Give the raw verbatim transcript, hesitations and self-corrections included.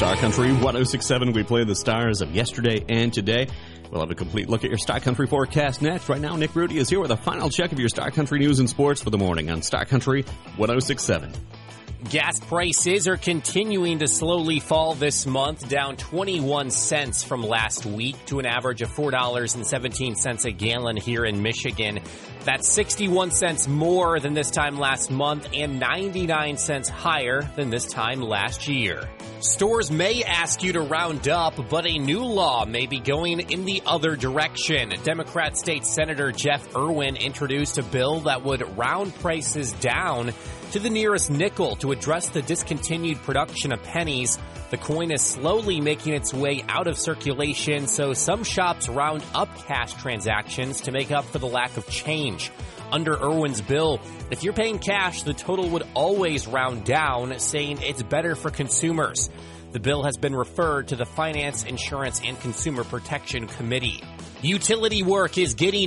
Star Country one oh six point seven. We play the stars of yesterday and today. We'll have a complete look at your Star Country forecast next. Right now, Nick Rudy is here with a final check of your Star Country news and sports for the morning on Star Country one oh six point seven. Gas prices are continuing to slowly fall this month, down twenty-one cents from last week to an average of four dollars and seventeen cents a gallon here in Michigan. That's sixty-one cents more than this time last month and ninety-nine cents higher than this time last year. Stores may ask you to round up, but a new law may be going in the other direction. Democrat State Senator Jeff Irwin introduced a bill that would round prices down to the nearest nickel to address the discontinued production of pennies. The coin is slowly making its way out of circulation, so some shops round up cash transactions to make up for the lack of change. Under Irwin's bill, if you're paying cash, the total would always round down, saying it's better for consumers. The bill has been referred to the Finance, Insurance, and Consumer Protection Committee. Utility work is getting